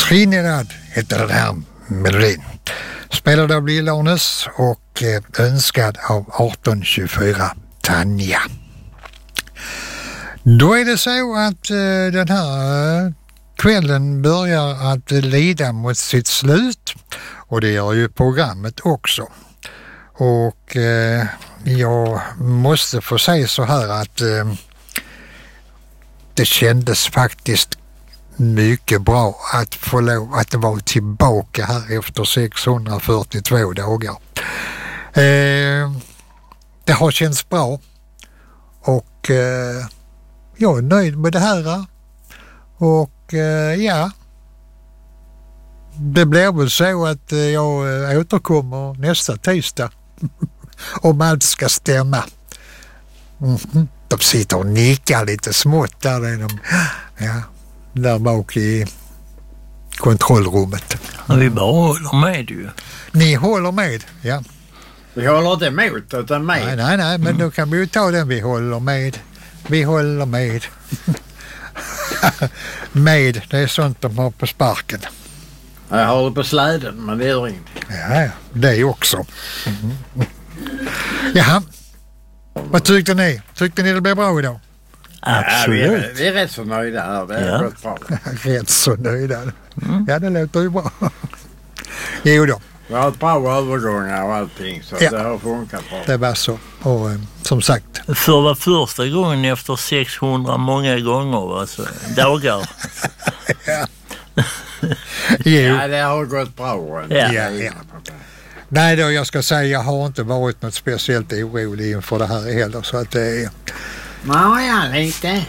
Trinidad heter den här melodin. Spelad av Lill-Arnes och önskad av 1824 Tanja. Då är det så att den här kvällen börjar att lida mot sitt slut, och det gör ju programmet också. Och jag måste få säga så här att det kändes faktiskt mycket bra att få lov att vara tillbaka här efter 642 dagar. Det har känts bra, och jag är nöjd med det här. Och ja, det blir väl så att jag återkommer nästa tisdag om allt ska stämma. De sitter och nickar lite smått där, där bak i kontrollrummet. Vi bara håller med ju. Ni håller med, ja. Vi håller inte emot utan med. Nej, men då kan vi ju ta den. Vi håller med. Vi håller med. Med, det är sånt de har på sparken. Jag håller på släden, men det gör inget. Ja, det är också. Jaha. Vad tyckte ni? Tyckte ni det blev bra idag? Absolut. Ja, vi är rätt så nöjda här. Det har gått bra. Rätt så nöjda. Ja, det låter ju bra. Jo då. Vi har ett bra övergångar och allting, så det har funkat bra. Det var så. Och som sagt. För var första gången efter 600 många gånger, alltså, dagar. Ja. Ja, det har gått bra. Ja. Nej då, jag ska säga, jag har inte varit något speciellt orolig inför det här heller, så att det är... Ja, lite.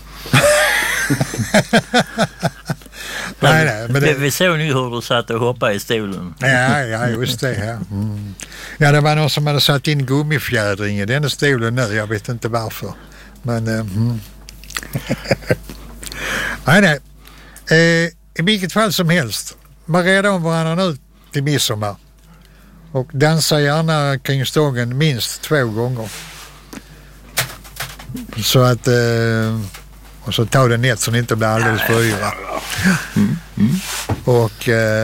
Nej, men det... Vi såg nu hur du satt och hoppade i stolen. Ja, just det. Ja. Ja, det var någon som hade satt in gummifjädring i den stolen nu. Jag vet inte varför. Men... Nej. I vilket fall som helst. Var rädda om varandra nu till midsommar. Och dansa gärna kring stången minst 2 gånger. Så att... och så ta det nätt så ni inte blir alldeles för yra. Och...